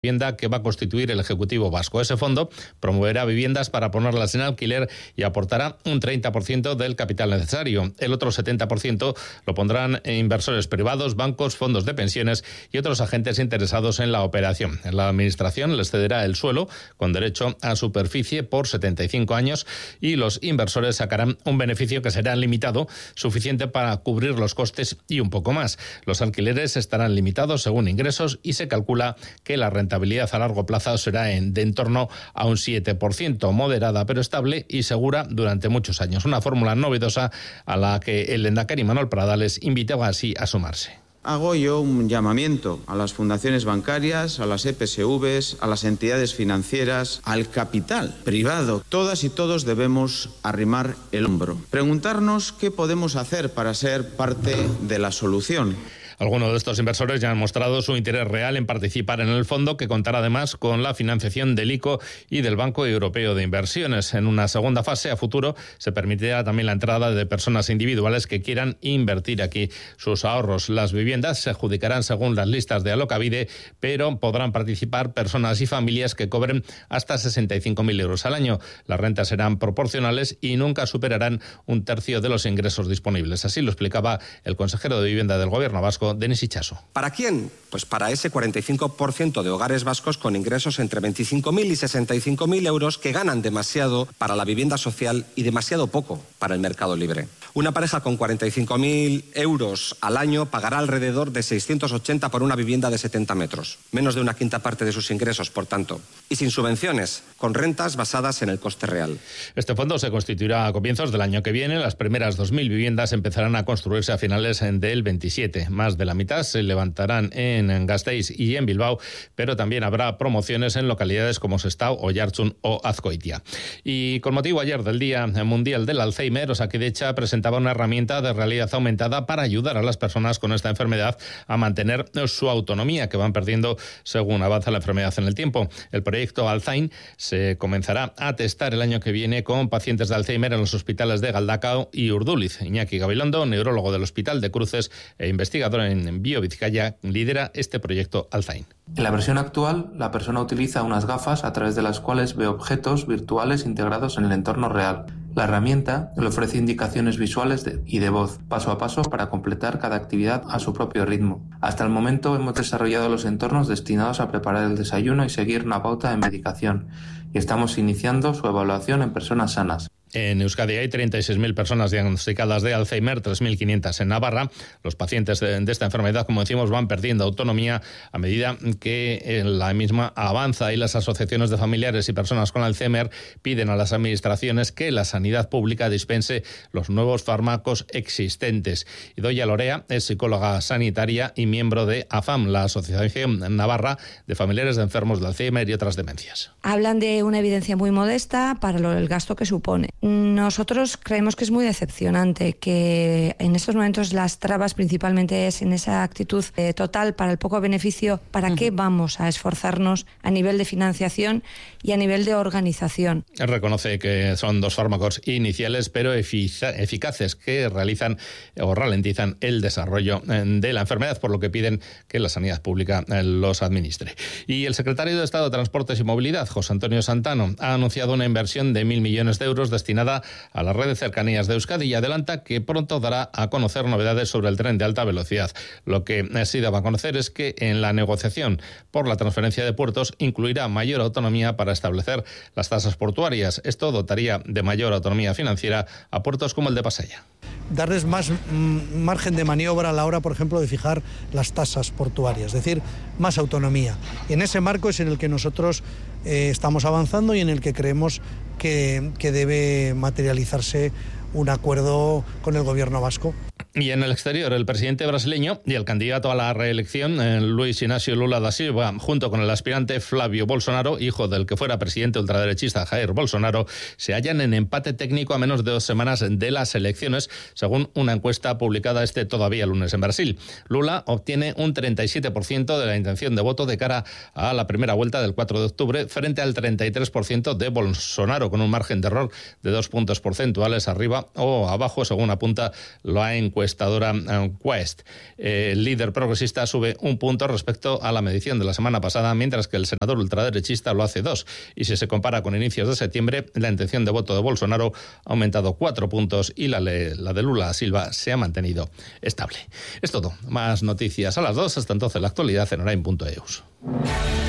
vivienda que va a constituir el Ejecutivo vasco. Ese fondo promoverá viviendas para ponerlas en alquiler y aportará un 30% del capital necesario. El otro 70% lo pondrán inversores privados, bancos, fondos de pensiones y otros agentes interesados en la operación. La Administración les cederá el suelo con derecho a superficie por 75 años y los inversores sacarán un beneficio que será limitado, suficiente para cubrir los costes y un poco más. Los alquileres estarán limitados según ingresos y se calcula que la rentabilidad a largo plazo será de en torno a un 7%, moderada pero estable y segura durante muchos años. Una fórmula novedosa a la que el lehendakari Manuel Pradales invitaba así a sumarse. Hago yo un llamamiento a las fundaciones bancarias, a las EPSVs, a las entidades financieras, al capital privado. Todas y todos debemos arrimar el hombro. Preguntarnos qué podemos hacer para ser parte de la solución. Algunos de estos inversores ya han mostrado su interés real en participar en el fondo, que contará además con la financiación del ICO y del Banco Europeo de Inversiones. En una segunda fase, a futuro, se permitirá también la entrada de personas individuales que quieran invertir aquí sus ahorros. Las viviendas se adjudicarán según las listas de Alokabide, pero podrán participar personas y familias que cobren hasta 65.000 euros al año. Las rentas serán proporcionales y nunca superarán un tercio de los ingresos disponibles. Así lo explicaba el consejero de Vivienda del Gobierno vasco, Denis Itxaso. ¿Para quién? Pues para ese 45% de hogares vascos con ingresos entre 25.000 y 65.000 euros que ganan demasiado para la vivienda social y demasiado poco para el mercado libre. Una pareja con 45.000 euros al año pagará alrededor de 680 por una vivienda de 70 metros, menos de una quinta parte de sus ingresos, por tanto, y sin subvenciones, con rentas basadas en el coste real. Este fondo se constituirá a comienzos del año que viene. Las primeras 2.000 viviendas empezarán a construirse a finales del 27. Más de la mitad se levantarán en Gasteiz y en Bilbao, pero también habrá promociones en localidades como Sestao, Oiartzun o Azkoitia. Y con motivo ayer del Día Mundial del Alzheimer, Osakidetza presentaba una herramienta de realidad aumentada para ayudar a las personas con esta enfermedad a mantener su autonomía, que van perdiendo según avanza la enfermedad en el tiempo. El proyecto Alzain se comenzará a testar el año que viene con pacientes de Alzheimer en los hospitales de Galdakao y Urduliz. Iñaki Gabilondo, neurólogo del Hospital de Cruces e investigador en BioVizcaya, lidera este proyecto Alzain. En la versión actual, la persona utiliza unas gafas a través de las cuales ve objetos virtuales integrados en el entorno real. La herramienta le ofrece indicaciones visuales y de voz, paso a paso, para completar cada actividad a su propio ritmo. Hasta el momento hemos desarrollado los entornos destinados a preparar el desayuno y seguir una pauta de medicación, y estamos iniciando su evaluación en personas sanas. En Euskadi hay 36.000 personas diagnosticadas de Alzheimer, 3.500 en Navarra. Los pacientes de esta enfermedad, como decimos, van perdiendo autonomía a medida que la misma avanza, y las asociaciones de familiares y personas con Alzheimer piden a las administraciones que la sanidad pública dispense los nuevos fármacos existentes. Idoia Lorea es psicóloga sanitaria y miembro de AFAM, la Asociación Navarra de Familiares de Enfermos de Alzheimer y otras demencias. Hablan de una evidencia muy modesta para el gasto que supone. Nosotros creemos que es muy decepcionante, que en estos momentos las trabas principalmente es en esa actitud total para el poco beneficio. ¿Para qué vamos a esforzarnos a nivel de financiación y a nivel de organización? Reconoce que son dos fármacos iniciales pero eficaces que realizan o ralentizan el desarrollo de la enfermedad, por lo que piden que la sanidad pública los administre. Y el secretario de Estado de Transportes y Movilidad, José Antonio Santano, ha anunciado una inversión de 1.000 millones de euros destinada a la red de cercanías de Euskadi y adelanta que pronto dará a conocer novedades sobre el tren de alta velocidad. Lo que sí daba a conocer es que en la negociación por la transferencia de puertos incluirá mayor autonomía para establecer las tasas portuarias. Esto dotaría de mayor autonomía financiera a puertos como el de Pasaia. Darles más margen de maniobra a la hora, por ejemplo, de fijar las tasas portuarias, es decir, más autonomía. Y en ese marco es en el que nosotros estamos avanzando y en el que creemos que debe materializarse un acuerdo con el gobierno vasco. Y en el exterior, el presidente brasileño y el candidato a la reelección, Luis Inácio Lula da Silva, junto con el aspirante Flávio Bolsonaro, hijo del que fuera presidente ultraderechista Jair Bolsonaro, se hallan en empate técnico a menos de 2 semanas de las elecciones, según una encuesta publicada todavía lunes en Brasil. Lula obtiene un 37% de la intención de voto de cara a la primera vuelta del 4 de octubre, frente al 33% de Bolsonaro, con un margen de error de 2 puntos porcentuales arriba o abajo, según apunta la encuesta encuestadora Quest. El líder progresista sube 1 punto respecto a la medición de la semana pasada, mientras que el senador ultraderechista lo hace 2. Y si se compara con inicios de septiembre, la intención de voto de Bolsonaro ha aumentado 4 puntos y la de Lula Silva se ha mantenido estable. Es todo. Más noticias a las 2. Hasta entonces, la actualidad en Orain.eus.